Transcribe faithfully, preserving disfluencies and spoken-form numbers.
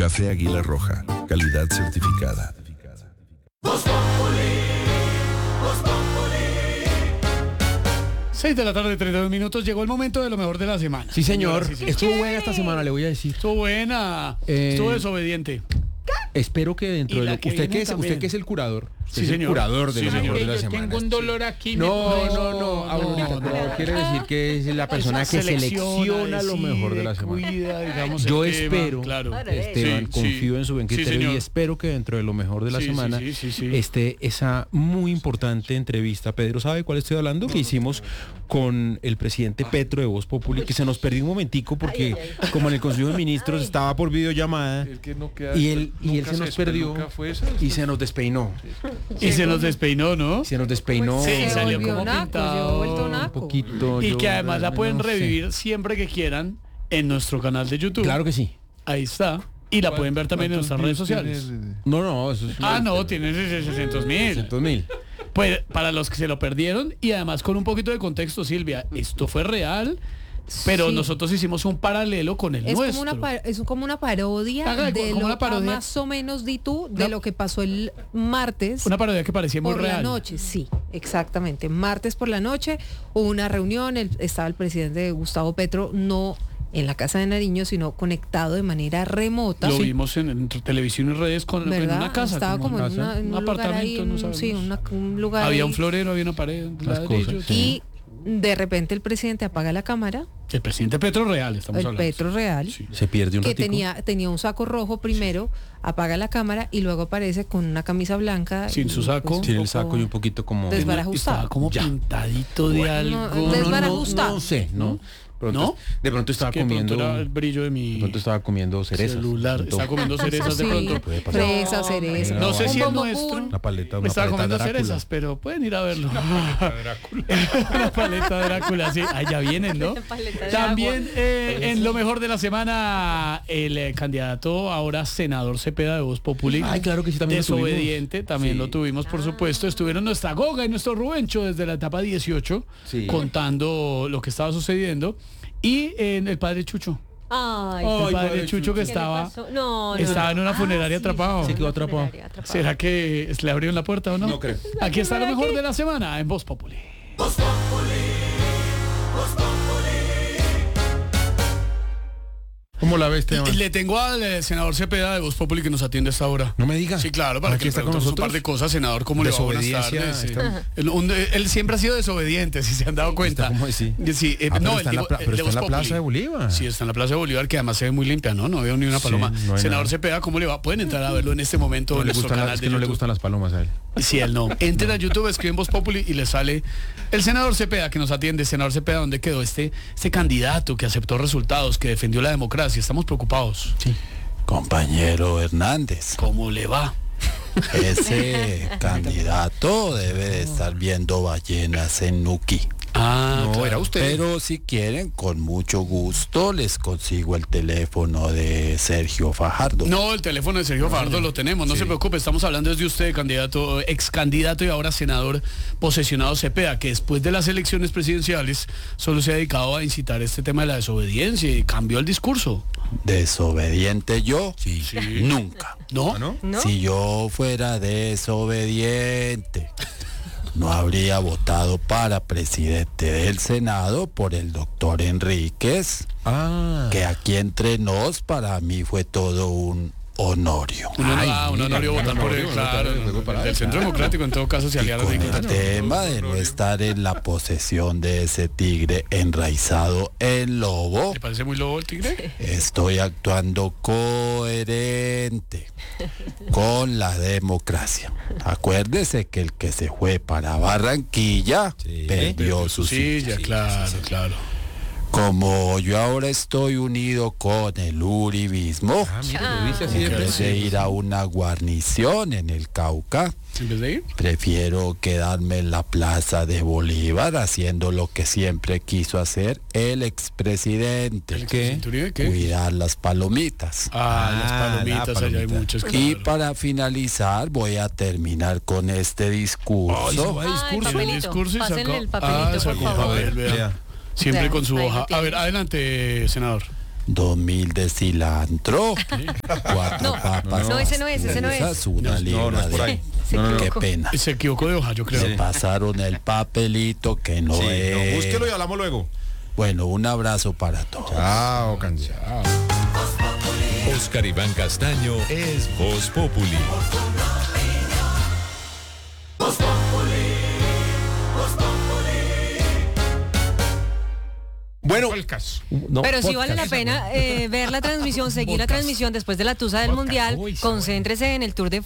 Café Águila Roja, calidad certificada. seis de la tarde, treinta y dos minutos. Llegó el momento de lo mejor de la semana. Sí, señor. Señora, sí, sí. Estuvo buena esta semana, le voy a decir. Estuvo buena. Eh, Estuvo desobediente. Espero que dentro Y de la lo que usted viene que es también. usted que es el curador. Usted Sí, es el señor. curador de Sí, lo señor. mejor de la Yo semana. tengo un dolor aquí. No, me- no, no, Aurorita, no, no, no. quiere decir que es la persona que selecciona lo mejor de la semana. Cuida, digamos, Yo el tema, espero, claro. Esteban, Sí, confío sí. en su buen Sí, criterio señor. y espero que dentro de lo mejor de la Sí, sí, semana sí, sí, sí. esté esa muy importante entrevista. Pedro, ¿sabe cuál estoy hablando? Que hicimos con el presidente Petro de Voz Populi, que se nos perdió un momentico porque como en el Consejo de Ministros estaba por videollamada El que no queda- y él, y él nunca se nos espe- perdió nunca fue esa. y se nos despeinó. Y se nos despeinó, ¿no? Se nos despeinó. Sí, Se salió volvió como naco, pintado. se vuelto un naco. poquito. Y yo que además la pueden no sé. revivir siempre que quieran en nuestro canal de YouTube. Claro que sí. Ahí está. Y la pueden ver también en nuestras redes sociales. No, no, eso es. Ah, no, tiene seiscientos mil. seiscientos mil. Pues para los que se lo perdieron y además con un poquito de contexto, Silvia, esto fue real, pero Sí. nosotros hicimos un paralelo con el Es nuestro. como, una par- es como una parodia Haga de cu- de como lo una parodia. ah, más o menos di tú de Una- lo que pasó el martes Una parodia que parecía muy por real. la noche, sí, exactamente. Martes por la noche hubo una reunión, el- estaba el presidente Gustavo Petro, no en la Casa de Nariño, sino conectado de manera remota. Lo Sí. vimos en, en televisión y redes con, en ¿Verdad? una casa. Estaba como, en, casa. una- en un, Un lugar ahí, apartamento, en- no sabemos. sí, una- un lugar Había ahí. un florero, había una pared, un Las ladrillo, cosas, todo. Y de repente el presidente apaga la cámara, El presidente Petro real, estamos el hablando. Petro real, Sí. Se pierde un que ratico. tenía, tenía un saco rojo primero, apaga la cámara y luego aparece con una camisa blanca. Sin y, su saco. pues, un Tiene el poco saco y un poquito como. Des- desbarajustado. Estaba como Ya. pintadito de algo. no, No, no, desbarajustado. no sé, ¿no? Pronto- ¿No? De pronto estaba Que de pronto comiendo. era el brillo de mi De pronto estaba comiendo cerezas. celular. De pronto- Estaba comiendo cerezas de Sí, pronto. puede pasar. fresa, cereza. No sé un si es bombón. nuestro. Una paleta, Me una estaba paleta comiendo Drácula. cerezas, pero pueden ir a verlo. Una paleta Drácula, sí. Ah, ya vienen, ¿no? Paleta de También eh, en lo mejor de la semana, el eh, candidato ahora senador Cepeda de Voz Populi. Ay, claro que sí, también lo tuvimos. Desobediente, también Sí. lo tuvimos, por supuesto. Estuvieron nuestra Goga y nuestro Rubencho desde la etapa dieciocho, Sí. contando lo que estaba sucediendo. Y en el padre Chucho. Ay, El Ay, padre padre Chucho que ¿qué le estaba... pasó? No, no, estaba no. en una funeraria Ah, sí, atrapado. Se quedó atrapado. funeraria atrapado. ¿Será que le abrieron la puerta o no? No creo. Aquí está lo mejor de la semana en Voz Populi. ¿Cómo la ves, Esteban? Le tengo al eh, senador Cepeda de Voz Populi que nos atiende a esta hora. No me diga. Sí, claro, para Aquí que le está con preguntemos un nosotros. par de cosas, senador, ¿cómo le va? Buenas Desobediencia, tardes. Sí. está- Él, un- él siempre ha sido desobediente, si se han dado cuenta. ¿Cómo así? Sí, eh, Ah, pero no, está el en la digo, pla- el pero de está en la Voz Plaza Populi. de Bolívar. Sí, está en la Plaza de Bolívar, que además se ve muy limpia, ¿no? No veo ni una Sí, paloma. no hay Senador nada. Cepeda, ¿cómo le va? Pueden entrar a verlo en este momento No en le nuestro gustan las- canal es de que no le YouTube. gustan las palomas a él. Sí, él no. Entren a YouTube, escriben Voz Populi y le sale el senador Cepeda que nos atiende. Senador Cepeda, ¿dónde quedó este, este candidato que aceptó resultados, que defendió la democracia? Estamos preocupados. Sí. Compañero Hernández, ¿Cómo le va? ese candidato debe de estar viendo ballenas en Nuki. Ah, No, claro. era usted. Pero si quieren, con mucho gusto les consigo el teléfono de Sergio Fajardo. No, el teléfono de Sergio Fajardo lo tenemos, no Sí. se preocupe, estamos hablando desde usted, candidato, ex candidato y ahora senador posesionado Cepeda, que después de las elecciones presidenciales solo se ha dedicado a incitar este tema de la desobediencia y cambió el discurso. ¿Desobediente yo? Sí. Nunca. ¿No? ¿Ah, no? ¿No? Si yo fuera desobediente, no habría votado para presidente del Senado por el doctor Enríquez, Ah. que aquí entre nos para mí fue todo un honorio. Un, honor- Ay, ah, un mira, honorio un votar por honorio, él, votar claro. el juego no, para del él, Centro claro. Democrático en todo caso se Y aliaron. con ahí. el tema de no estar en la posesión de ese tigre enraizado en lobo, ¿Le parece muy lobo el tigre? estoy actuando coherente con la democracia. Acuérdese que el que se fue para Barranquilla Sí. perdió su Sí, sitio. ya, claro, claro. Como yo ahora estoy unido con el uribismo, Ah, mire, lo dice así en de vez de frente. ir a una guarnición en el Cauca, ¿En vez de ir? prefiero quedarme en la Plaza de Bolívar haciendo lo que siempre quiso hacer el expresidente. ¿El ¿Qué? Uribe, qué? Cuidar las palomitas. Ah, las Ah, palomitas, la allá hay palomita. muchas. Y claro. para finalizar voy a terminar con este discurso. Ay, discurso, Ay, el papelito. discurso y Pásenle sacó- el papelito, ah, por sacó favor. papel, vea. Vea. Siempre Vea, con su ahí lo hoja. A tiene. ver, adelante, senador. dos mil de cilantro, cuatro No, papas. no, ese no es, ese no es. pasas, una No, libra no es por de- ahí. Se No, no, no. Qué equivocó. pena. Se equivocó de hoja, yo creo. Se pasaron el papelito que no Sí, es. no, búsquelo y hablamos luego. Bueno, un abrazo para todos. Chao, candidato. Oscar Iván Castaño es Voz Populi. Bueno, no, Pero sí podcast. vale la pena eh, ver la transmisión, seguir la transmisión después de la tusa del Mundial. Concéntrese en el Tour de